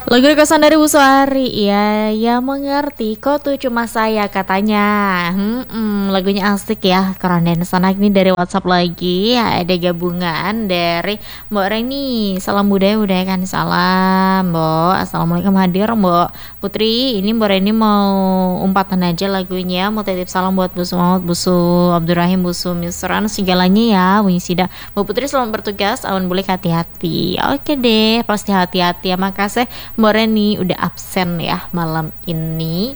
Lagu requestan dari Bu Suari. Iya, ya mengerti. Kok tuh cuma saya katanya. Lagunya asik ya. Keren dan sanak nih dari WhatsApp lagi. Ada gabungan dari Mbak Reni. Salam budaya kan. Salam, Mbak. Assalamualaikum hadir, Mbak Putri. Ini Mbak Reni mau umpatan aja lagunya. Mau titip salam buat Bu Muhammad, Bu Abdurrahim, Bu Misran, segalanya ya. Bu Sida. Mbak Putri selamat bertugas. Awan boleh hati-hati. Oke deh, pasti hati-hati ya. Makasih Mbak Reni udah absen ya malam ini.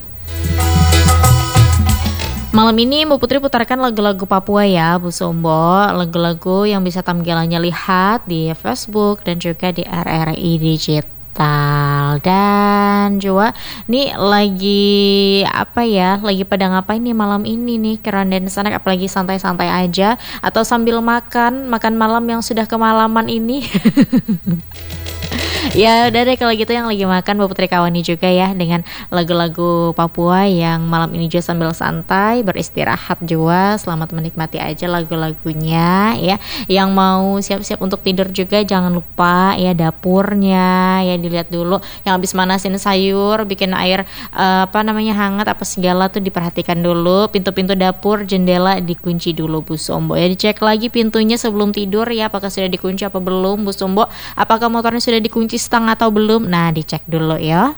Malam ini Mbak Putri putarkan lagu-lagu Papua ya Bu Sombo. Lagu-lagu yang bisa tampilannya lihat di Facebook dan juga di RRI Digital. Dan juga nih lagi apa ya, lagi pada ngapain nih malam ini nih Keren dan Sanak, apalagi santai-santai aja atau sambil makan malam yang sudah kemalaman ini. Ya udah deh kalau gitu, yang lagi makan Mbak Putri Kawani juga ya dengan lagu-lagu Papua yang malam ini juga sambil santai beristirahat juga. Selamat menikmati aja lagu-lagunya ya. Yang mau siap-siap untuk tidur juga jangan lupa ya dapurnya ya dilihat dulu. Yang habis manasin sayur, bikin air hangat apa segala tuh diperhatikan dulu. Pintu-pintu dapur, jendela dikunci dulu Bu Sombo ya. Dicek lagi pintunya sebelum tidur ya, apakah sudah dikunci apa belum Bu Sombo. Apakah motornya sudah dikunci setengah atau belum? Nah, dicek dulu ya.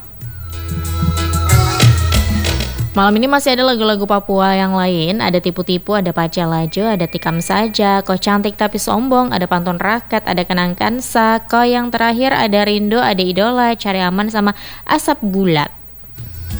Malam ini masih ada lagu-lagu Papua yang lain. Ada Tipu-Tipu, ada Paca Laju, ada Tikam Saja, Kau Cantik Tapi Sombong, ada Pantun Rakyat, ada Kenang Kansa, Kau yang terakhir ada Rindu, ada Idola, Cari Aman, sama Asap Bulat.